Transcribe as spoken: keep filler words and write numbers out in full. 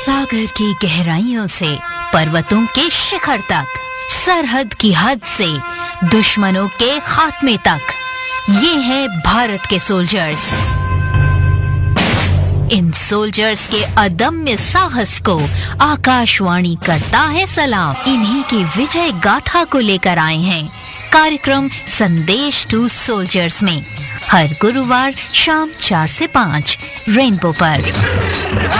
सागर की गहराइयों से पर्वतों के शिखर तक, सरहद की हद से दुश्मनों के खात्मे तक, ये है भारत के सोल्जर्स। इन सोल्जर्स के अदम्य साहस को आकाशवाणी करता है सलाम। इन्हीं की विजय गाथा को लेकर आए हैं कार्यक्रम संदेश टू सोल्जर्स में, हर गुरुवार शाम चार से पाँच रेनबो पर।